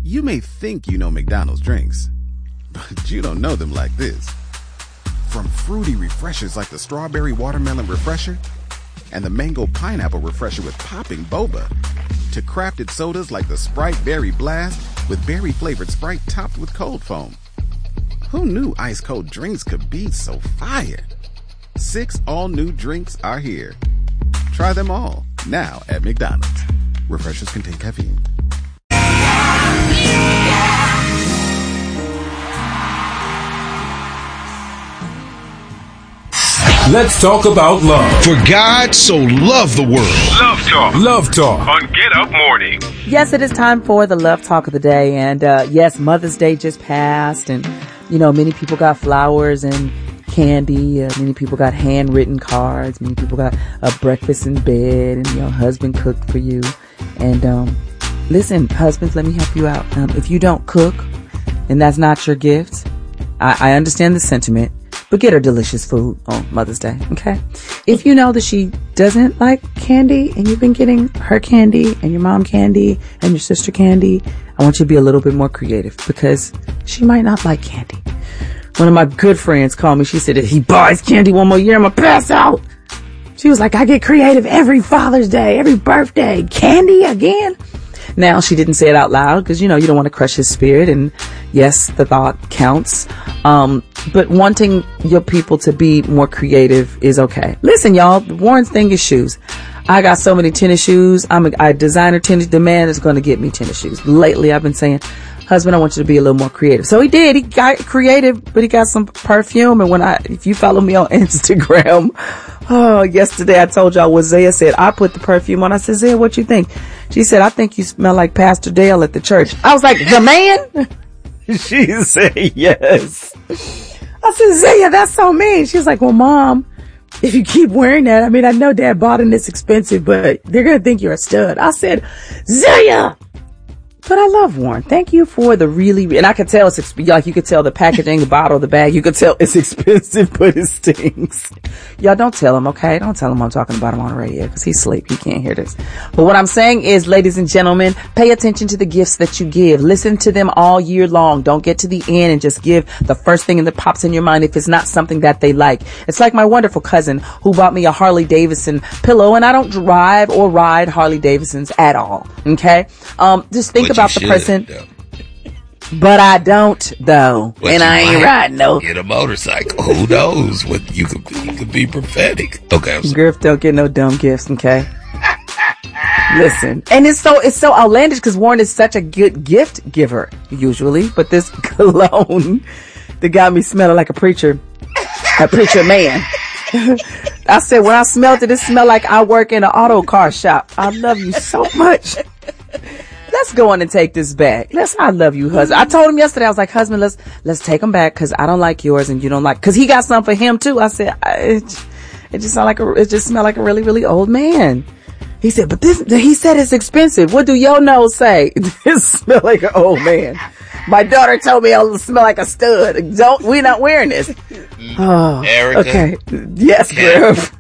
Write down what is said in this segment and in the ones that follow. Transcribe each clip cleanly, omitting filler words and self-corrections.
You may think you know McDonald's drinks, but you don't know them like this. From fruity refreshers like the Strawberry Watermelon Refresher and the Mango Pineapple Refresher with popping boba, to crafted sodas like the Sprite Berry Blast with berry-flavored Sprite topped with cold foam. Who knew ice-cold drinks could be so fire? 6 all-new drinks are here. Try them all, now at McDonald's. Refreshers contain caffeine. Let's talk about love. For God so loved the world. Love Talk. Love Talk. On Get Up Morning. Yes, it is time for the Love Talk of the day. And yes, Mother's Day just passed. And, you know, many people got flowers and candy. Many people got handwritten cards. Many people got a breakfast in bed. And your husband cooked for you. And listen, husbands, let me help you out. If you don't cook and that's not your gift, I understand the sentiment. But get her delicious food on Mother's Day, okay? If you know that she doesn't like candy and you've been getting her candy and your mom candy and your sister candy, I want you to be a little bit more creative because she might not like candy. One of my good friends called me. She said, if he buys candy one more year, I'm going to pass out. She was like, I get creative every Father's Day, every birthday. Candy again? Now, she didn't say it out loud because, you know, you don't want to crush his spirit. And yes, the thought counts. But wanting your people to be more creative is okay. Listen, y'all, Warren's thing is shoes. I got so many tennis shoes. I designer tennis. The man is going to get me tennis shoes. Lately, I've been saying, husband, I want you to be a little more creative. So he did. He got creative, but he got some perfume. And if you follow me on Instagram, yesterday I told y'all what Zaya said. I put the perfume on. I said, Zaya, what you think? She said, I think you smell like Pastor Dale at the church. I was like, the man? She said, yes. I said, Zaya, that's so mean. She's like, well, Mom, if you keep wearing that, I mean, I know Dad bought it, it's expensive, but they're going to think you're a stud. I said, Zaya! But I love Warren. Thank you for the and I could tell it's like you could tell the packaging, the bottle, the bag. You could tell it's expensive, but it stings. Y'all don't tell him, okay? Don't tell him I'm talking about him on the radio because he's asleep. He can't hear this. But what I'm saying is, ladies and gentlemen, pay attention to the gifts that you give. Listen to them all year long. Don't get to the end and just give the first thing that pops in your mind if it's not something that they like. It's like my wonderful cousin who bought me a Harley Davidson pillow, and I don't drive or ride Harley Davidsons at all. Okay? Just think about the person. But I don't, though. But and I ain't riding, though. Get a motorcycle. Who knows what you could be prophetic. Okay. Griff, don't get no dumb gifts, okay? Listen. And it's so outlandish because Warren is such a good gift giver, usually. But this cologne that got me smelling like a preacher man. I said, when I smelled it smelled like I work in an auto car shop. I love you so much. Let's go on and take this back. I love you, husband. I told him yesterday, I was like, husband, let's take them back because I don't like yours and you don't like, because he got some for him too. I said, it just smelled like a really, really old man. He said, but he said it's expensive. What do your nose say? This smell like an old man. My daughter told me I'll smell like a stud. We're not wearing this. Oh, Erica. Okay. Yes, Griff.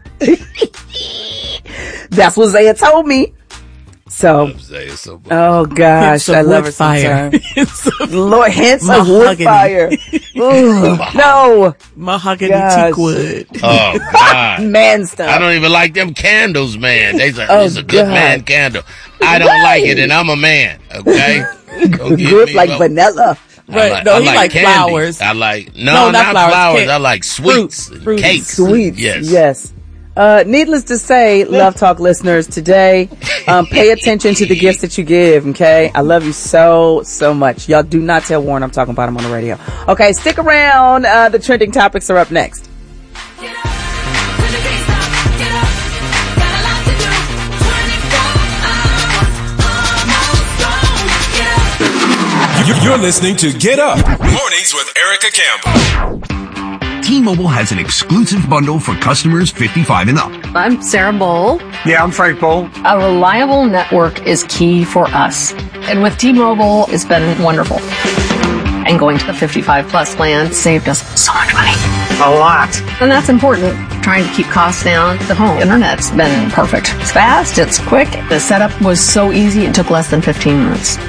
That's what Zaya told me. So, oh gosh, I love her fire. Lord, hints of wood fire. No. Mahogany teak wood. Oh God. Man stuff. I don't even like them candles, man. It's a good man candle. I don't like it and I'm a man, okay? Good like vanilla. Right. No, he like flowers. I like, not flowers. I like sweets. Fruits. Cakes. Sweets. Yes. Needless to say, Love Talk listeners, today, pay attention to the gifts that you give, okay? I love you so, so much. Y'all do not tell Warren I'm talking about him on the radio. Okay, stick around. The trending topics are up next. You're listening to Get Up Mornings with Erica Campbell. T-Mobile has an exclusive bundle for customers 55 and up. I'm Sarah Bowl. Yeah, I'm Frank Bowl. A reliable network is key for us. And with T-Mobile, it's been wonderful. And going to the 55 plus plan saved us so much money. A lot. And that's important. Trying to keep costs down. The home internet's been perfect. It's fast, it's quick. The setup was so easy, it took less than 15 minutes.